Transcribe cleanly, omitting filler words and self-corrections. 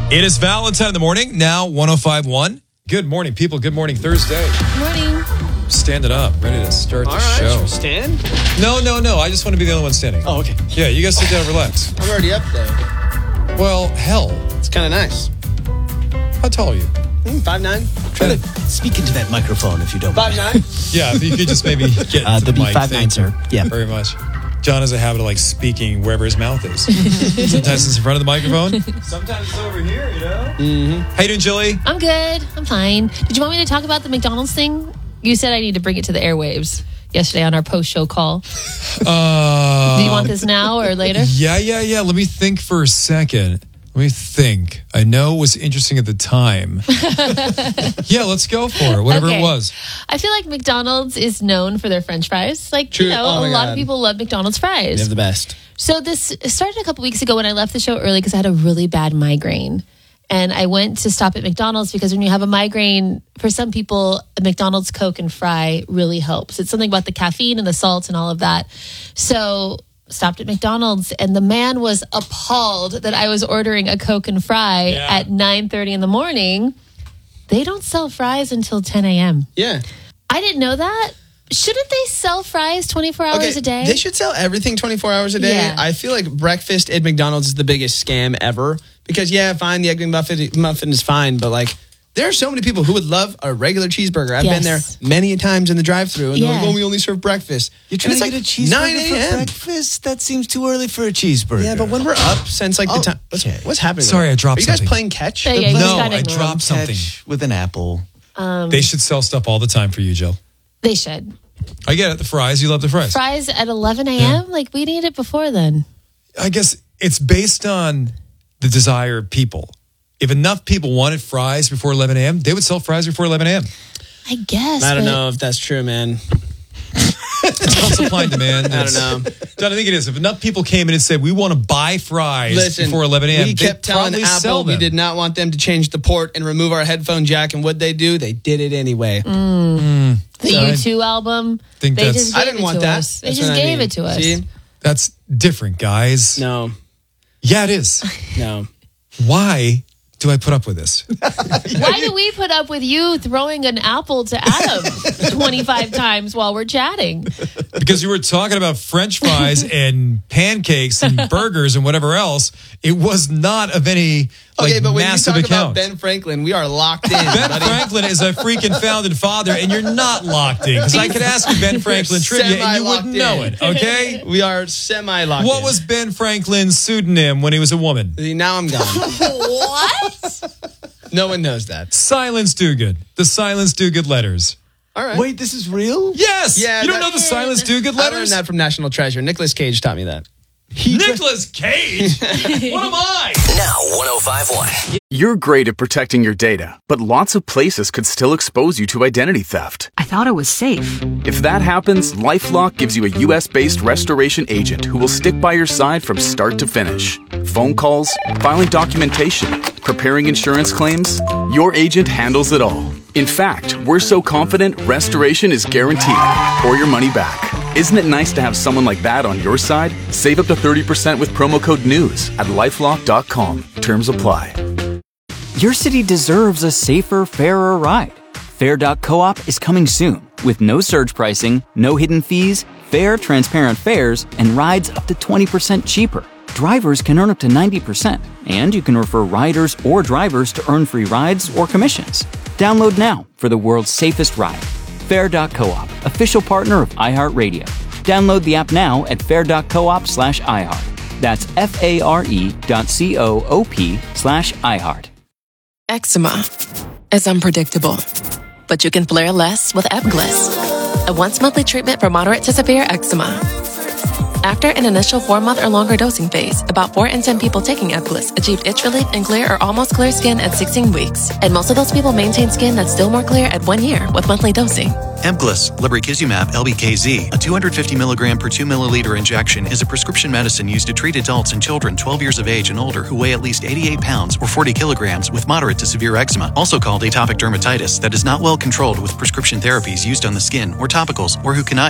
It is Valentine in the morning, now 105.1. Good morning, people. Good morning, Thursday. Good morning. Standing up, ready to start the show. Should we stand? No. I just want to be the only one standing. Oh, okay. Yeah, you guys sit down and relax. I'm already up there. Well, hell. It's kind of nice. How tall are you? 5'9". Try to speak into that microphone if you don't mind. 5'9". Yeah, if you could just maybe get into There'll the be mic. 5'9", Thank sir. you Yeah. very much. John has a habit of speaking wherever his mouth is. Sometimes it's in front of the microphone. Sometimes it's over here, you know? Mm-hmm. How you doing, Jilly? I'm good. I'm fine. Did you want me to talk about the McDonald's thing? You said I need to bring it to the airwaves yesterday on our post-show call. Do you want this now or later? Yeah. Let me think for a second. I know it was interesting at the time. Yeah, let's go for it. Whatever it was. I feel like McDonald's is known for their French fries. True. A lot of people love McDonald's fries. They're the best. So this started a couple weeks ago when I left the show early because I had a really bad migraine. And I went to stop at McDonald's because when you have a migraine, for some people, a McDonald's Coke and fry really helps. It's something about the caffeine and the salt and all of that. So stopped at McDonald's and the man was appalled that I was ordering a Coke and fry at 9:30 in the morning. They don't sell fries until 10 a.m. Yeah. I didn't know that. Shouldn't they sell fries 24 hours a day? They should sell everything 24 hours a day. Yeah. I feel like breakfast at McDonald's is the biggest scam ever. Because, fine, the Egg McMuffin is fine, but there are so many people who would love a regular cheeseburger. I've been there many a times in the drive-thru, and they're like, we only serve breakfast. You're trying to get a cheeseburger 9 for a.m. breakfast? That seems too early for a cheeseburger. Yeah, but when we're up since the time... What's happening? Sorry, I dropped Are you guys something. playing catch? Yeah, you No, just gotta I ignore dropped them. something. With an apple. They should sell stuff all the time for you, Jill. They should. I get it. The fries. You love the fries. Fries at 11 a.m.? We need it before then. I guess it's based on the desire of people. If enough people wanted fries before 11 a.m., they would sell fries before 11 a.m. I guess. I don't know if that's true, man. It's called supply and demand. I don't know. John, I think it is. If enough people came in and said, we want to buy fries before 11 a.m., we kept telling probably sell Apple we them. did not want them to change the port and remove our headphone jack, and what'd they do? They did it anyway. The U2 album. think They that's- just I gave didn't it want to that. us. They That's just what I gave mean. it to us. See? That's different, guys. No. Yeah, it is. No. Why do I put up with this? Why do we put up with you throwing an apple to Adam 25 times while we're chatting? Because you were talking about French fries and pancakes and burgers and whatever else. It was not of any Okay, but when you massive talk account. about Ben Franklin, we are locked in. Ben buddy. Franklin is a freaking founding father, and you're not locked in. Because I could ask you Ben Franklin trivia, and you wouldn't know it, okay? We are semi-locked What in. was Ben Franklin's pseudonym when he was a woman? See, now I'm gone. What? No one knows that. Silence Dogood. The Silence Dogood letters. All right. Wait, this is real? Yes! Yeah, you don't that- know the Silence Dogood I learned letters? that from National Treasure. Nicolas Cage taught me that. Nicolas Cage? What am I? Now 105.1. You're great at protecting your data, but lots of places could still expose you to identity theft. I thought it was safe. If that happens, LifeLock gives you a US-based restoration agent who will stick by your side from start to finish. Phone calls, filing documentation, preparing insurance claims, your agent handles it all. In fact, we're so confident restoration is guaranteed or your money back. Isn't it nice to have someone like that on your side? Save up to 30% with promo code NEWS at lifelock.com. Terms apply. Your city deserves a safer, fairer ride. Fair.coop is coming soon with no surge pricing, no hidden fees, fair, transparent fares, and rides up to 20% cheaper. Drivers can earn up to 90%, and you can refer riders or drivers to earn free rides or commissions. Download now for the world's safest ride. Fair.coop, official partner of iHeartRadio. Download the app now at fair.coop/iHeart. That's FARE.coop/iHeart. Eczema is unpredictable, but you can flare less with Ebglyss, a once-monthly treatment for moderate to severe eczema. After an initial 4-month or longer dosing phase, about 4 in 10 people taking Ebglyss achieved itch relief and clear or almost clear skin at 16 weeks. And most of those people maintain skin that's still more clear at 1 year with monthly dosing. Ebglyss, lebrikizumab LBKZ, a 250 milligram per 2 milliliter injection, is a prescription medicine used to treat adults and children 12 years of age and older who weigh at least 88 pounds or 40 kilograms with moderate to severe eczema, also called atopic dermatitis, that is not well controlled with prescription therapies used on the skin or topicals, or who cannot